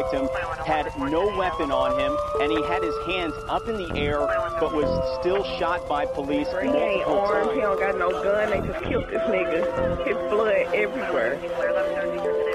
victim had no weapon on him, and he had his hands up in the air, but was still shot by police He ain't multiple armed, he times. don't got no gun, they just killed this nigga. His blood everywhere.